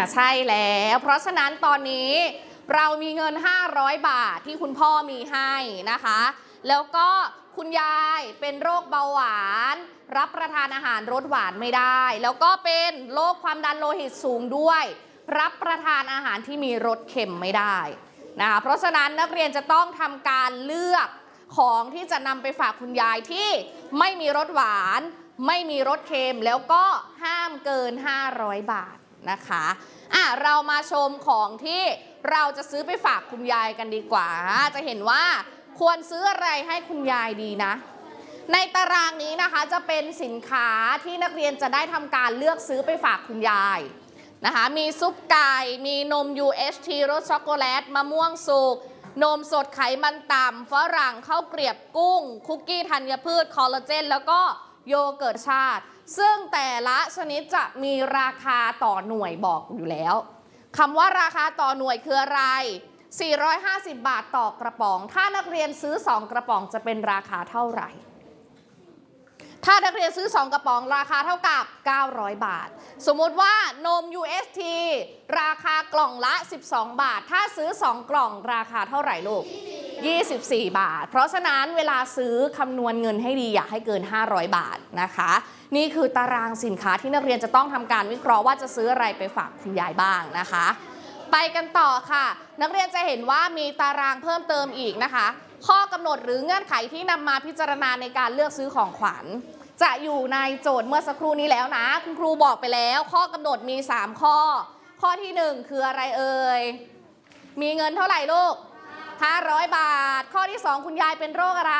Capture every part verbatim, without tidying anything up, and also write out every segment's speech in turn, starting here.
ใช่แล้วเพราะฉะนั้นตอนนี้เรามีเงินห้าร้อยบาทที่คุณพ่อมีให้นะคะแล้วก็คุณยายเป็นโรคเบาหวานรับประทานอาหารรสหวานไม่ได้แล้วก็เป็นโรคความดันโลหิตสูงด้วยรับประทานอาหารที่มีรสเค็มไม่ได้นะคะเพราะฉะนั้นนักเรียนจะต้องทำการเลือกของที่จะนำไปฝากคุณยายที่ไม่มีรสหวานไม่มีรสเค็มแล้วก็ห้ามเกินห้าร้อยบาทนะคะอ่ะเรามาชมของที่เราจะซื้อไปฝากคุณยายกันดีกว่าจะเห็นว่าควรซื้ออะไรให้คุณยายดีนะในตารางนี้นะคะจะเป็นสินค้าที่นักเรียนจะได้ทำการเลือกซื้อไปฝากคุณยายนะคะมีซุปไก่มีนม ยู เอช ที รสช็อกโกแลตมะม่วงสุกนมสดไขมันต่ำฝรั่งข้าวเกรียบกุ้งคุกกี้ธัญพืชคอลลาเจนแล้วก็โยเกิร์ตชาติซึ่งแต่ละชนิดจะมีราคาต่อหน่วยบอกอยู่แล้วคำว่าราคาต่อหน่วยคืออะไรสี่ร้อยห้าสิบบาทต่อกระป๋องถ้านักเรียนซื้อสองกระป๋องจะเป็นราคาเท่าไหร่ถ้านักเรียนซื้อสองกระป๋องราคาเท่ากับเก้าร้อยบาทสมมุติว่านม ยู เอส ที ราคากล่องละสิบสองบาทถ้าซื้อสองกล่องราคาเท่าไหร่ลูกยี่สิบสี่บาทเพราะฉะนั้นเวลาซื้อคำนวณเงินให้ดีอย่าให้เกินห้าร้อยบาทนะคะนี่คือตารางสินค้าที่นักเรียนจะต้องทำการวิเคราะห์ว่าจะซื้ออะไรไปฝากคุณยายบ้างนะคะไปกันต่อค่ะนักเรียนจะเห็นว่ามีตารางเพิ่มเติมอีกนะคะข้อกำหนดหรือเงื่อนไขที่นำมาพิจารณาในการเลือกซื้อของขวัญจะอยู่ในโจทย์เมื่อสักครู่นี้แล้วนะคุณครูบอกไปแล้วข้อกำหนดมีสามข้อข้อที่หนึ่งคืออะไรเอ่ยมีเงินเท่าไหร่ลูกห้าร้อยบาทข้อที่สองคุณยายเป็นโรคอะไร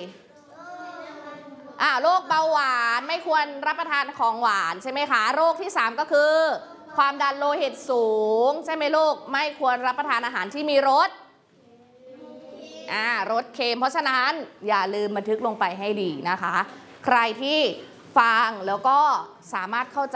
อ่าโรคเบาหวานไม่ควรรับประทานของหวานใช่ไหมคะโรคที่สามก็คือความดันโลหิตสูงใช่ไหมลูกไม่ควรรับประทานอาหารที่มีรสอ่ารสเค็มเพราะฉะนั้นอย่าลืมบันทึกลงไปให้ดีนะคะใครที่ฟังแล้วก็สามารถเข้าใจ